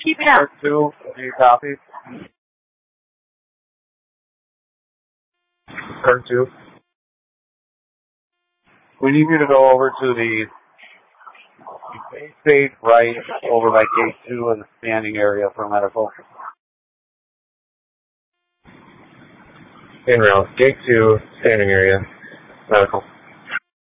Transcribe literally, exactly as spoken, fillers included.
Turn two, do you copy? Turn two. We need you to go over to the stage right over by gate two in the standing area for medical. In route, gate two, standing area, medical.